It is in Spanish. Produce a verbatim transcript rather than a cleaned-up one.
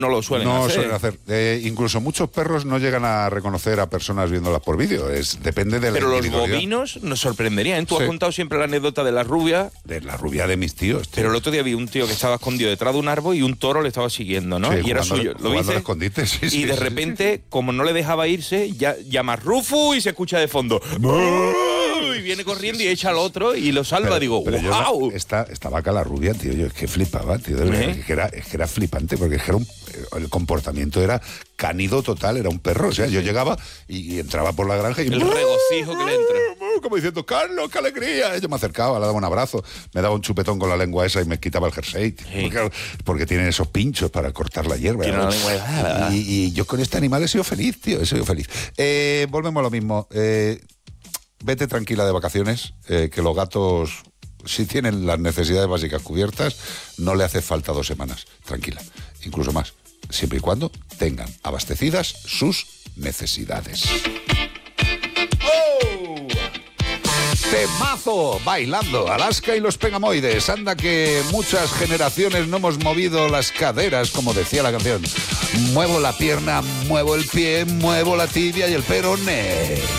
no lo suelen no hacer. No suelen hacer. Eh, incluso muchos perros no llegan a reconocer a personas viéndolas por vídeo. Es, depende de la Pero los individualidad. bovinos nos sorprenderían. Tú Sí. has contado siempre la anécdota de la rubia. De la rubia de mis tíos. Tío. Pero el otro día vi un tío que estaba escondido detrás de un árbol y un toro le estaba siguiendo, ¿no? Sí, y era jugando- suyo. Lo jugando viste. al escondite, sí, y sí, de sí, repente, como no le dejaba irse, ya llama Rufu y se escucha de fondo. Y viene corriendo y echa al otro y lo salva. Pero, Digo, pero yo ¡wow! la- esta, esta vaca, la rubia, tío, yo es que flipaba, tío. de verdad, ¿Eh? Es, que era, es que era flipante, porque es que era un, el comportamiento era canido total, era un perro. O sea, yo llegaba y, y entraba por la granja y... El regocijo que le entra. Como diciendo, Carlos, qué alegría. Yo me acercaba, le daba un abrazo, me daba un chupetón con la lengua esa y me quitaba el jersey. tío, Sí. Porque, porque tienen esos pinchos para cortar la hierba. Tiene ¿no? la lengua de- y, y yo con este animal he sido feliz, tío, he sido feliz. Eh, volvemos a lo mismo. Eh, vete tranquila de vacaciones, eh, que los gatos, si tienen las necesidades básicas cubiertas, no le hace falta dos semanas. Tranquila, incluso más, siempre y cuando tengan abastecidas sus necesidades. ¡Oh! Temazo, bailando, Alaska y los Pegamoides. Anda que muchas generaciones no hemos movido las caderas, como decía la canción. Muevo la pierna, muevo el pie, muevo la tibia y el peroné.